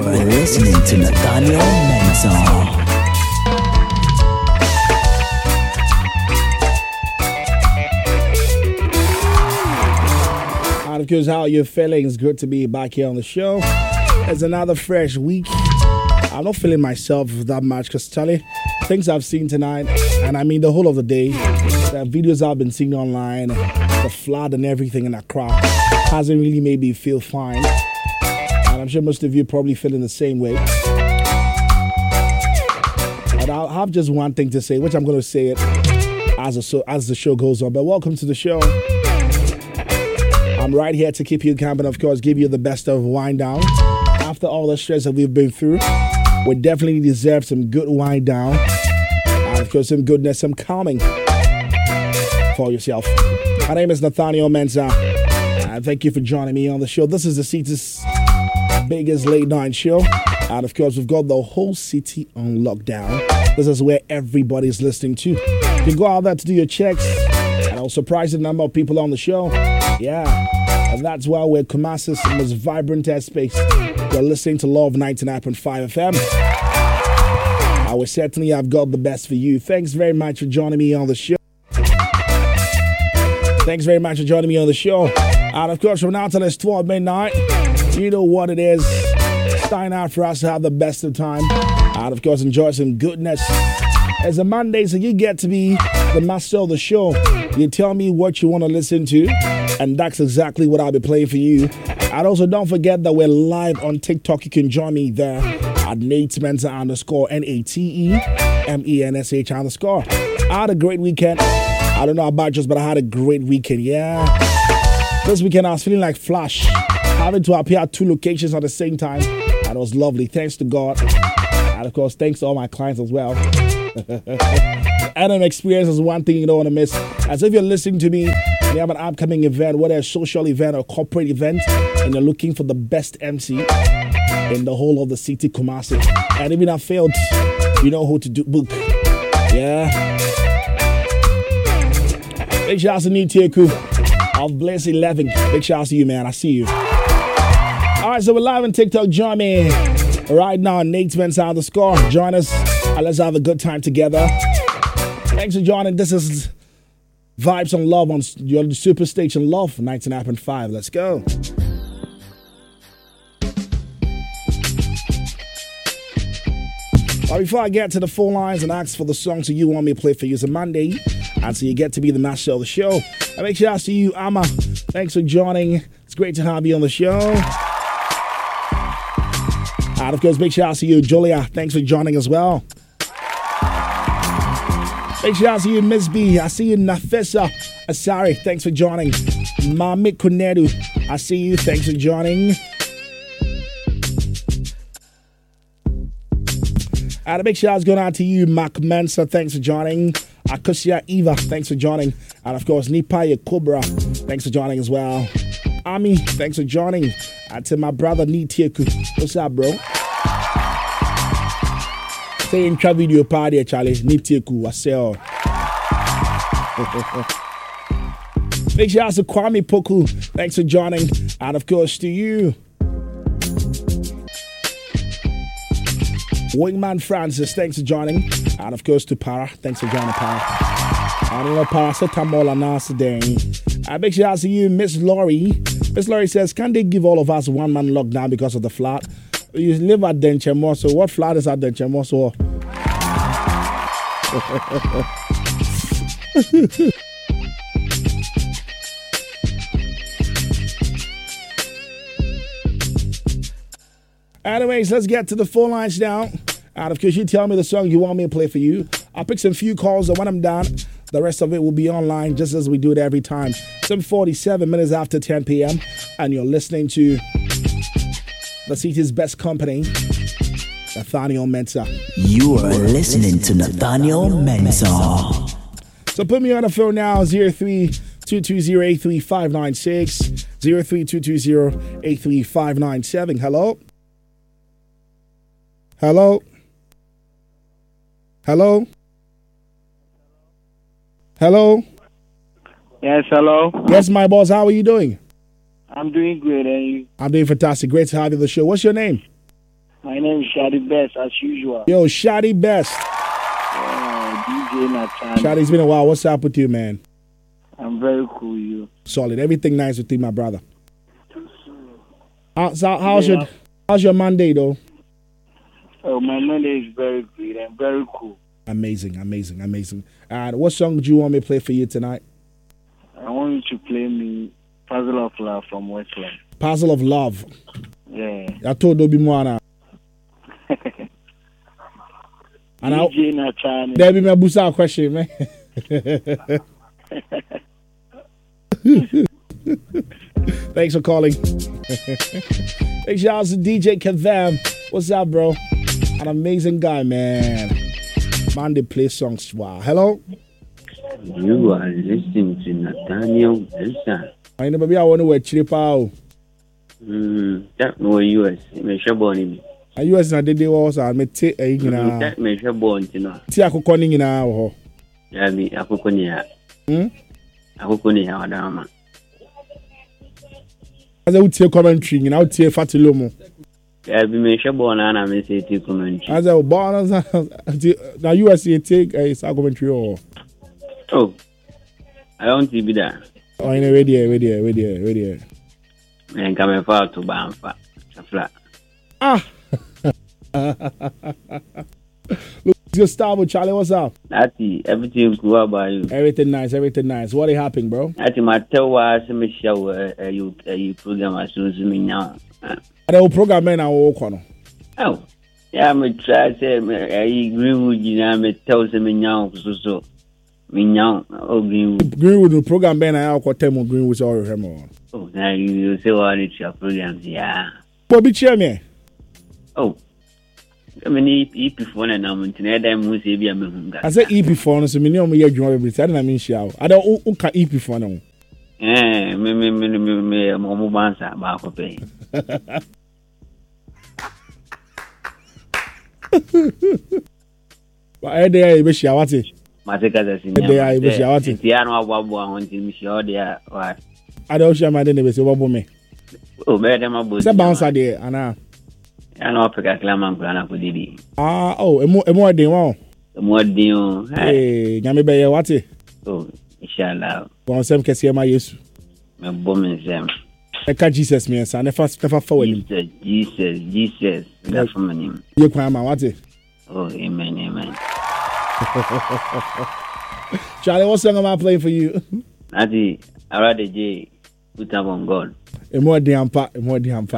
are listening to Nathaniel Mensah. Of course, how are you feeling? It's good to be back here on the show. It's another fresh week. I'm not feeling myself that much because, Charlie, things I've seen tonight, and I mean the whole of the day, the videos I've been seeing online, the flood and everything in Accra hasn't really made me feel fine. And I'm sure most of you probably feeling the same way. And I'll have just one thing to say, which I'm going to say it as the show goes on. But welcome to the show. I'm right here to keep you company, of course, give you the best of wind down. After all the stress that we've been through, we definitely deserve some good wind down. And of course, some goodness, some calming for yourself. My name is Nathaniel Mensah. Thank you for joining me on the show. This is the city's biggest late night show. And of course, we've got the whole city on lockdown. This is where everybody's listening to. You can go out there to do your checks. And I'll surprise the number of people on the show. Yeah, and that's why we're Kumasi's most vibrant airspace. You're listening to Love 99.5 FM. I will certainly have got the best for you. Thanks very much for joining me on the show. Thanks very much for joining me on the show. And of course, from now till it's 12 midnight, you know what it is. It's time out for us to have the best of time. And of course, enjoy some goodness. It's a Monday, so you get to be the master of the show. You tell me what you want to listen to, and that's exactly what I'll be playing for you. And also, don't forget that we're live on TikTok. You can join me there at Nate Mensah _NATEMENSH_. I had a great weekend. I don't know about just, but I had a great weekend, yeah. This weekend, I was feeling like Flash, having to appear at two locations at the same time. And it was lovely. Thanks to God. And of course, thanks to all my clients as well. And an experience is one thing you don't want to miss. As if you're listening to me, you have an upcoming event, whether a social event or corporate event, and you're looking for the best MC in the whole of the city, Kumasi. And even I failed, you know who to book. Yeah. Big shout out to Nitieku of Bliss 11. Big shout out to you, man. I see you. All right, so we're live on TikTok. Join me right now, Nate Mensah _. Join us and let's have a good time together. Thanks for joining. This is Vibes on Love on your Superstation Love 99.5. Let's go. But before I get to the phone lines and ask for the songs that you want me to play for you, it's a Monday, and so you get to be the master of the show. I make sure I see you, Amma. Thanks for joining. It's great to have you on the show. And of course, big shout out to you, Julia. Thanks for joining as well. Big shout out to you, Miss B. I see you, Nafessa Asari. Thanks for joining. Mami Kunedu. I see you. Thanks for joining. And a big shout out going out to you, Mac Mensa. Thanks for joining. Akusia Eva. Thanks for joining. And of course, Nipaya Cobra. Thanks for joining as well. Ami. Thanks for joining. And to my brother, Nitieku. What's up, bro? Say in tra video party, Charlie. Nitieku. What's up? Big shout out to Kwame Poku. Thanks for joining. And of course, to you, Wingman Francis, thanks for joining. And of course to Para, thanks for joining, Para. I don't know, Paracetamol and Nasdane. And big shout out to you, Miss Laurie. Miss Laurie says, can they give all of us one-man lockdown because of the flood? You live at Denchemo, so what flood is at Denchemo? So anyways, let's get to the phone lines now. And of course, you tell me the song you want me to play for you. I'll pick some few calls, and when I'm done, the rest of it will be online, just as we do it every time. 7:47 minutes after 10 p.m. And you're listening to the city's best company, Nathaniel Mensah. You are listening to Nathaniel Mensah. So put me on the phone now, 03-220-83596, 03-220-83597. Hello? Hello? Hello? Hello? Yes, hello? Yes, my boss, how are you doing? I'm doing great, and you? I'm doing fantastic. Great to have you on the show. What's your name? My name is Shadi Best, as usual. Yo, Shadi Best. DJ Nathan. Shadi, it's been a while. What's up with you, man? I'm very cool, you. Solid. Everything nice with you, my brother. How's your Monday, though? Oh, my Monday is very good and very cool. Amazing. And what song do you want me to play for you tonight? I want you to play me Puzzle of Love from Westland. Puzzle of Love. Yeah. I told Obi Moana. And DJ Nathan. There be my busa question, man. Thanks for calling. Big shout out to DJ Kavam. What's up, bro? An amazing guy, man. Man, they play songs. Wow. Hello? You are listening to Nathaniel Benson. I know, baby, I want to wear chiripa. That no US. Me sure born in. A US na dede was I me te e nyina. That me sure born no. Ti akokɔ ni nyina wo ho. Ya bi akokɔ ni ya. Akokɔ ni ya wadama. Aza utie commentary nyina utie fatilo mo. Ya bi me sure born na me say ti commentary. Aza o born na US you take a commentary or. Oh. I don't see be that. Oh, in ready. And come far to Banfa. Flat. Look, Gustavo, Charlie, what's up? That's everything cool about you. Everything nice. What is happening, bro? That's my tell was a show you program as soon as me now. The program man I work on. Oh. Yeah, me try say I agree with you now me tell me now so. Me now Greenwood the program ben I work on Greenwood all him. Oh, now you say all it's your programs, yeah. But be chairman. Oh. I mean, EP phone and I'm into that. I'm going to be a man. I said EP phone, so many of me are doing everything. I mean, show. I don't who can EP phone. Me, Momo Bansa, Marco Pay. But I dare you, Miss Yawati. Masika, the piano, Babu, I want to miss you there. What? I don't share my dinner with you, me. Oh, madam, I was a bouncer there, and I know pick a clam and plan for Didi. A more day, wow. The more deal. Hey, Yami Bay, what? Oh, inshallah. One sem can see my use. My woman, Sam. I can't Jesus, me, son. Never forward. Jesus. That's from him. You climb my what? Oh, amen. Charlie, what song am I playing for you? Adi, I rather J. Put up on God. A more damn part. Adi,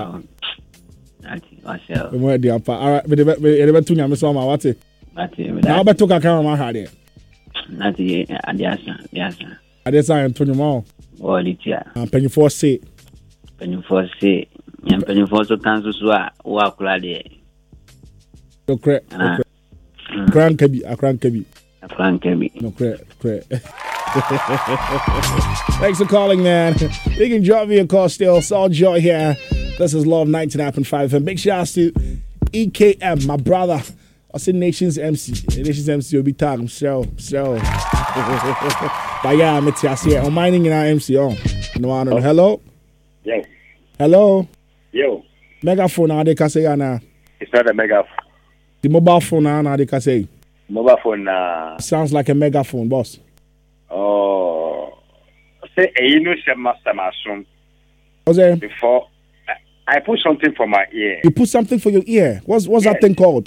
myself. A more damn part. All right, but never tune your miss on my what? Now, I took a camera my heart there. Nati, Adiasa. I just I am 20 more. Oh, Litia. I'm paying for say. Penny for say. And penny for so cancel walk ready. No crack. Crank Kabi. No crack. Thanks for calling, man. You can drop me a call still. It's all joy here. This is Love 99.5. And big shout out to EKM, my brother. I said Nations MC. Nations MC will be talking. So. But yeah, I'm here. I'm mining in our MC on. No. Hello? Yo. Hello? Yo. Megaphone, how they can say now? It's not a megaphone. The mobile phone, how they can say? Mobile phone, sounds like a megaphone, boss. Oh. Say, you know, What's that? Before, I put something for my ear. You put something for your ear? What's that thing called?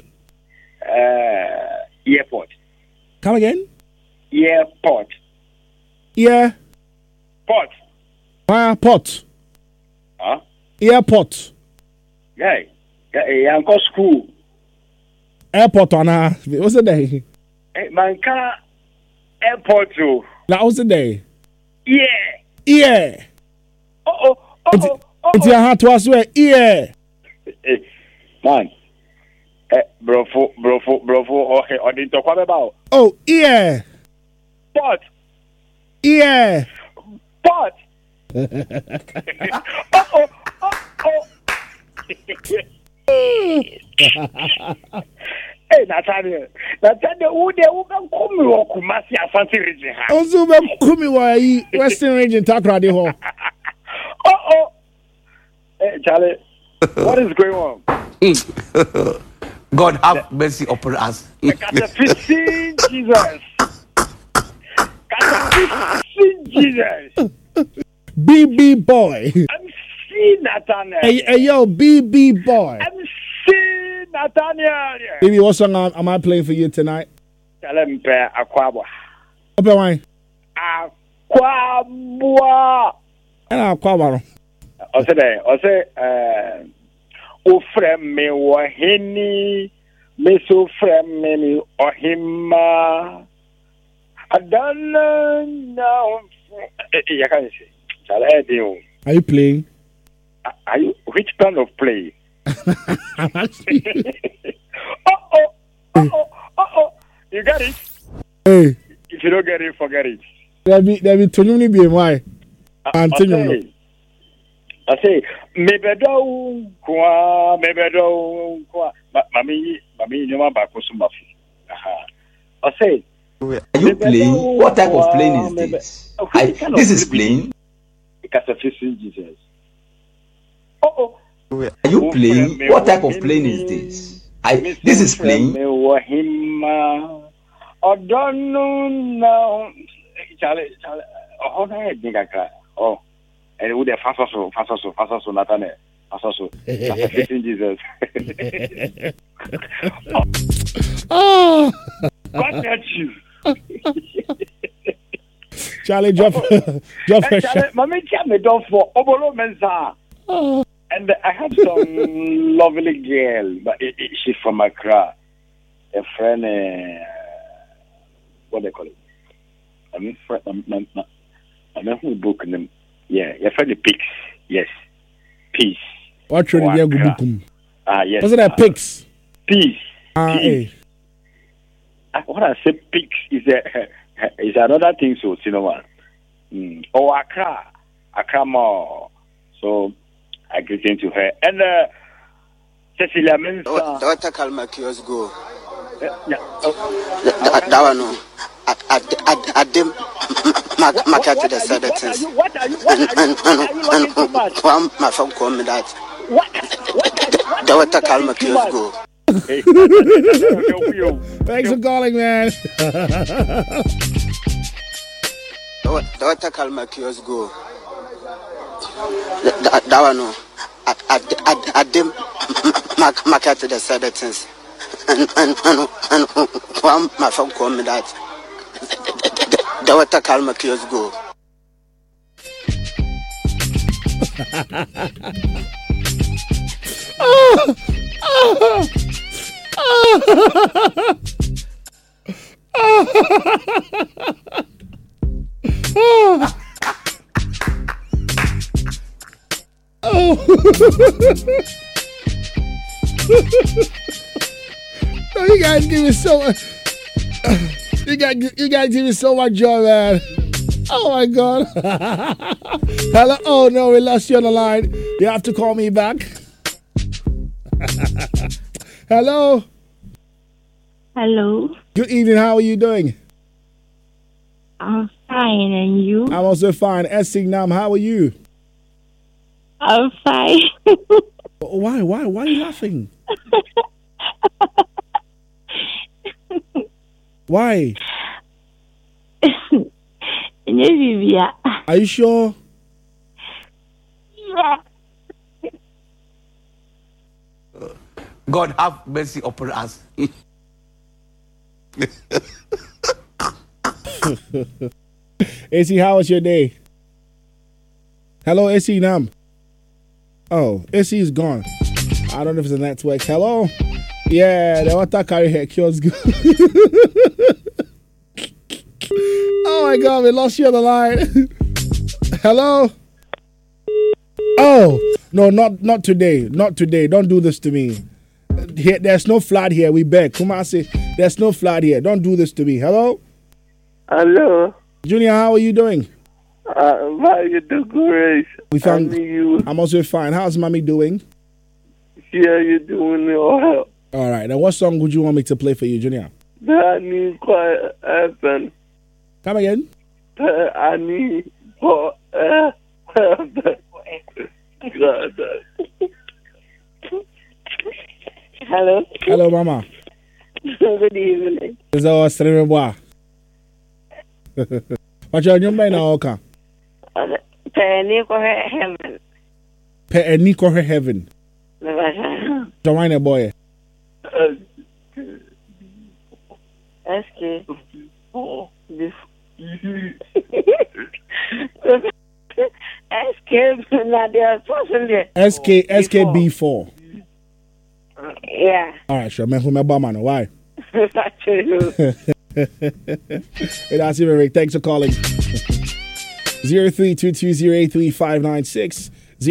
Earpod. Come again? Earpod. Yeah. Pot. Pot. Huh? Airport. Yeah. Yeah, go school. Airport on what's the day? Man, car airport too. That was the day. Yeah. Oh. It's your heart was where Man. Bro. Okay, I didn't talk about. Oh, yeah. Pot. Yeah. Pot. Hey, Natalia, who they will come to Kumasi Asante region? Also, come why Western region talk radio hall. Hey, Charlie, what is going on? God have mercy upon us. Catafixing Jesus. Catafixing Jesus. BB boy. MC Nathaniel. Hey, yo, BB boy. MC Nathaniel. Baby, what song am I playing for you tonight? Tell him, Aquabwa. Open wine. Aquabwa. And Aquabwa. I said, Ufrem me wahini, me so frem me ohima. I don't know. You can say. Are you playing? Are you? Which kind of play? I'm asking you. You got it? Hey. If you don't get it, forget it. There be Tonyuni be why? Continue. I say, maybe don't kwa. Mami, you want back some of I say, are you playing? What type of plane is this? This is playing. Catafixing Jesus. Are you playing? What type of plane is this? This is playing. I don't know now. Charlie. Oh, and with the fast so Nathaniel. Catafixing Jesus. Oh. God bless you. Charlie, drop Charlie, Mommy, me down for Obolo Mensa. And I have some lovely girl, but she's from Accra. A friend, what they call it? I mean, who book them? Yeah, your friend the Pigs. Yes, Peace. What should you do? Yes. Wasn't that Pigs? Peace. Hey. What I say, Pigs is another thing. So, cinema. Or Accra more. So I greeting to her and Cecilia Mensah. Dr. Kalma Kios go. That one no. I did market to the sedatives. What are you looking too much? My phone called me that. What? Dr. Kalma Kios go. Thanks for calling, man. Dr. Kalma Kios go. That one no. I did market to the sedatives. And my phone called me that. Dr. Kalma Kios go. No, you guys give me so much. You guys give me so much joy, man. Oh my God. Hello. Oh no, we lost you on the line. You have to call me back. Hello. Hello. Good evening. How are you doing? I'm fine, and you? I'm also fine. Essingham, how are you? I'm fine. Why are you laughing? Why? Are you sure? Yeah. God have mercy upon us. AC, how was your day? Hello, AC Nam. Oh, AC is gone. I don't know if it's a network. Hello? Yeah, the water carry hair cures good. Oh my God, we lost you on the line. Hello? Oh, no, not today. Not today. Don't do this to me. Here, there's no flood here. We beg. Kumasi, there's no flood here. Don't do this to me. Hello? Hello. Junior, how are you doing? How you do great. We found you. I'm also fine. How's mommy doing? Yeah, you doing well. All right. Now, what song would you want me to play for you, Junior? I need quite heaven. Come again? I need for heaven. God. Hello. Hello, Mama. Good evening. Is that what's the boy? What's your name now, Oka? Penny for heaven. Penny for heaven. Join a boy. SK. SKB4. Yeah. All right, sure. Man, who my man? Why? That's it, Rick. Thanks for calling. 0322083596,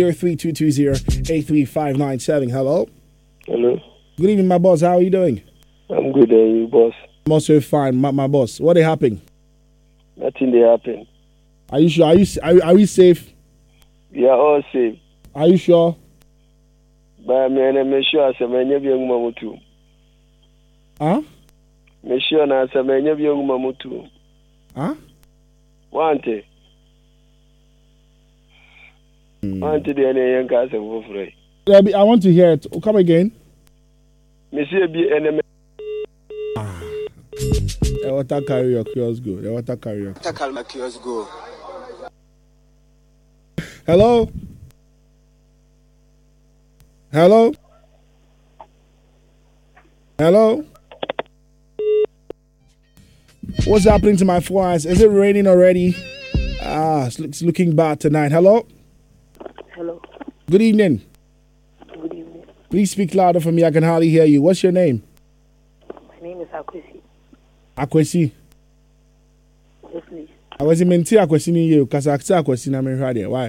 0322083597. Hello. Hello. Good evening, my boss. How are you doing? I'm good, you boss? I'm also fine, my boss. What is happening? Nothing they happen. Are you sure? Are we safe? We are all safe. Are you sure? But I'm sure I'm young mama too. Huh? I'm sure I'm young mama too. Huh? Want it? Want it? Young guys for free. I want to hear it. Come again. Monsieur be enemy. The water carry your cures go. The water carry your cures go. Hello? Hello? Hello? What's happening to my flies? Is it raining already? It's looking bad tonight. Hello? Hello. Good evening. Good evening. Please speak louder for me. I can hardly hear you. What's your name? My name is Akwesi. Akwesi? Yes, please. Akwesi, menti Akwesi ni you. Because I say Akwesi na me radio. Why?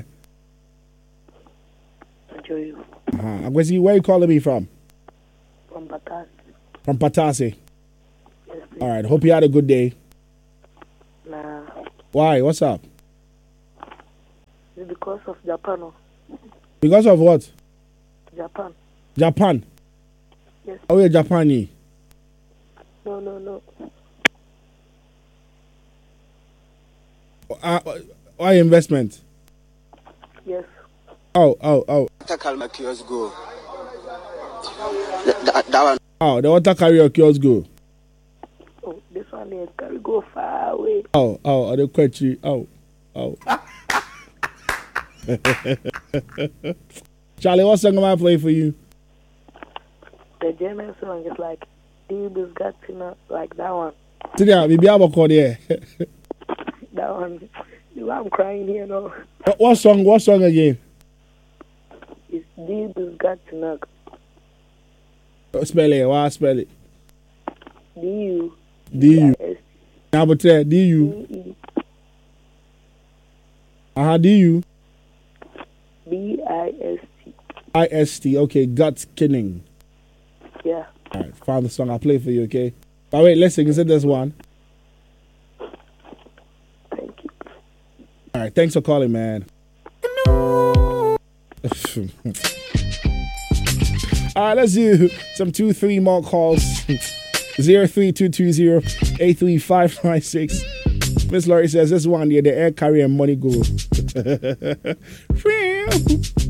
Enjoy you. Akwesi, where are you calling me from? From Patasi. From Patasi? Yes, please. All right. Hope you had a good day. Nah. Why? What's up? It's because of Japan. Because of what? Japan. Japan? Yes. Oh, you're Japanese? No. Why investment? Yes. Oh. Water cures go. That one. Oh, the water carrier cures go. Oh, this one is carry go far away. Oh, the question. Oh. Charlie, what song am I playing for you? The German song is like Deeb's got to know, like that one. Today, we be able to call there. That one. I'm crying here now. What song again? It's Deeb's got to know. Spell it. Why spell it? D-U. Now, but D-U. D-U. B-I-S-T. I-S-T. Okay, Guts Kinning. Yeah. All right, found the song. I'll play for you, okay? But wait, listen, is it this one? Thank you. All right, thanks for calling, man. All right, let's do some 2-3 more calls. 03220-83596. Miss Laurie says this one, the air carrier money go.